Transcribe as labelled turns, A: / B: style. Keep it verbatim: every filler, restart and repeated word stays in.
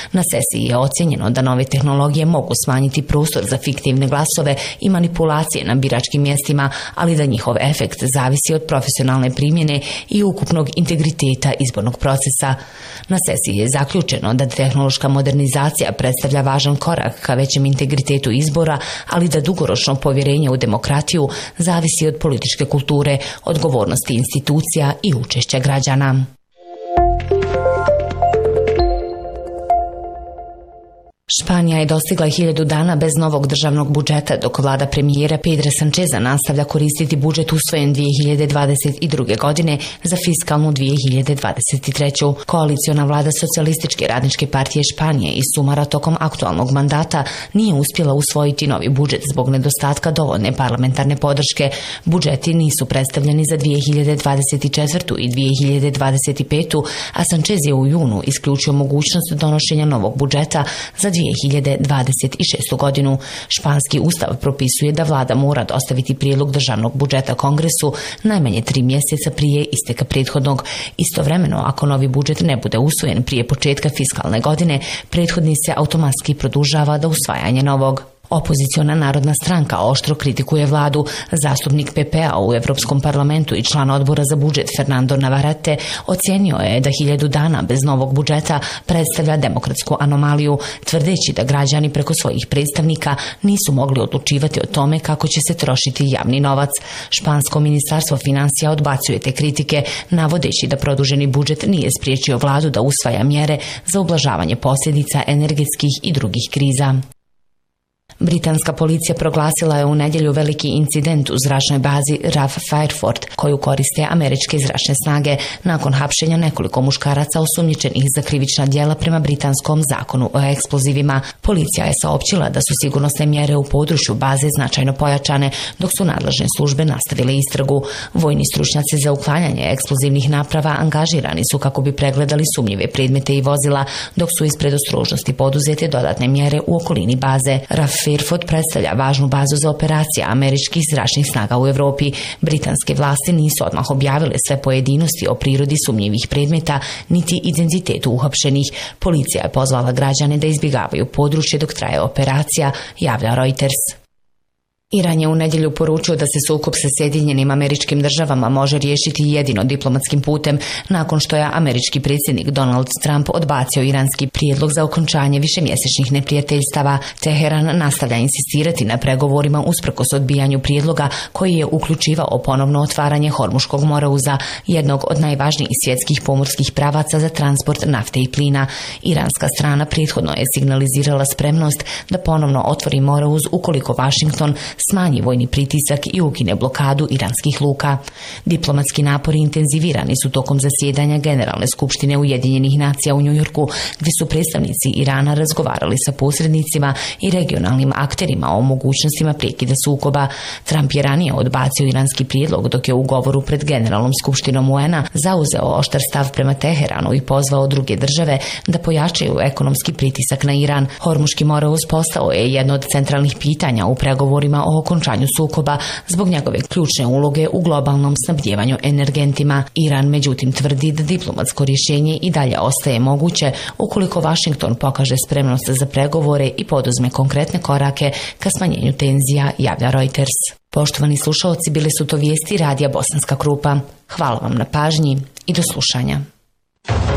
A: Na sesiji je ocjenjeno da nove tehnologije mogu smanjiti prostor za fiktivne glasove i manipulacije na biračkim mjestima, ali da njihov efekt zavisi od profesionalne primjene i ukupnog integriteta izbornog procesa. Na sesiji je zaključeno da tehnološka modernizacija predstavlja važan korak ka većem integritetu izbora, ali da dugoročno povjerenje u demokratiju zavisi od političke kulture, odgovornosti institucija i učešća građana. Španija je dostigla hiljadu dana bez novog državnog budžeta, dok vlada premijera Pedra Sancheza nastavlja koristiti budžet usvojen dvije hiljade dvadeset druge. godine za fiskalnu dvije hiljade dvadeset treću. Koaliciona vlada Socijalističke radničke partije Španije iz Sumara tokom aktualnog mandata nije uspjela usvojiti novi budžet zbog nedostatka dovoljne parlamentarne podrške. Budžeti nisu predstavljeni za dvije hiljade dvadeset četvrtu. i dvije hiljade dvadeset petu. a Sanchez je u junu isključio mogućnost donošenja novog budžeta za dvije hiljade dvadeset šestu. godinu. Španski ustav propisuje da vlada mora dostaviti prijedlog državnog budžeta Kongresu najmanje tri mjeseca prije isteka prethodnog. Istovremeno, ako novi budžet ne bude usvojen prije početka fiskalne godine, prethodni se automatski produžava do usvajanja novog. Opoziciona Narodna stranka oštro kritikuje vladu. Zastupnik P P A u Europskom parlamentu i član odbora za budžet Fernando Navarrete ocijenio je da hiljadu dana bez novog budžeta predstavlja demokratsku anomaliju, tvrdeći da građani preko svojih predstavnika nisu mogli odlučivati o tome kako će se trošiti javni novac. Špansko ministarstvo financija odbacuje te kritike, navodeći da produženi budžet nije spriječio vladu da usvaja mjere za ublažavanje posljedica energetskih i drugih kriza. Britanska policija proglasila je u nedjelju veliki incident u zračnoj bazi RAF Fairford, koju koriste američke zračne snage, nakon hapšenja nekoliko muškaraca osumnjičenih za krivična djela prema britanskom zakonu o eksplozivima. Policija je saopćila da su sigurnosne mjere u području baze značajno pojačane, dok su nadležne službe nastavile istragu. Vojni stručnjaci za uklanjanje eksplozivnih naprava angažirani su kako bi pregledali sumnjive predmete i vozila, dok su iz predostrožnosti poduzete dodatne mjere u okolini baze. RAF Fairford predstavlja važnu bazu za operacije američkih zračnih snaga u Europi. Britanske vlasti nisu odmah objavile sve pojedinosti o prirodi sumnjivih predmeta niti identitetu uhapšenih. Policija je pozvala građane da izbjegavaju područje dok traje operacija, javlja Reuters. Iran je u nedjelju poručio da se sukob sa Sjedinjenim Američkim Državama može riješiti jedino diplomatskim putem, nakon što je američki predsjednik Donald Trump odbacio iranski prijedlog za okončanje višemjesečnih neprijateljstava. Teheran nastavlja insistirati na pregovorima usprkos odbijanju prijedloga koji je uključivao ponovno otvaranje Hormuškog moreuza, jednog od najvažnijih svjetskih pomorskih pravaca za transport nafte i plina. Iranska strana prethodno je signalizirala spremnost da ponovno otvori moreuz ukoliko Washington smanji vojni pritisak i ukine blokadu iranskih luka. Diplomatski napori intenzivirani su tokom zasjedanja Generalne skupštine Ujedinjenih nacija u Njujorku, gdje su predstavnici Irana razgovarali sa posrednicima i regionalnim akterima o mogućnostima prekida sukoba. Trump je ranije odbacio iranski prijedlog, dok je u govoru pred Generalnom skupštinom U N A zauzeo oštar stav prema Teheranu i pozvao druge države da pojačaju ekonomski pritisak na Iran. Hormuški moreuz postao je jedno od centralnih pitanja u pregovorima o okončanju sukoba zbog njegove ključne uloge u globalnom snabdjevanju energentima. Iran međutim tvrdi da diplomatsko rješenje i dalje ostaje moguće ukoliko Washington pokaže spremnost za pregovore i poduzme konkretne korake ka smanjenju tenzija, javlja Reuters. Poštovani slušalci, bili su to vijesti Radija Bosanska Krupa. Hvala vam na pažnji i do slušanja.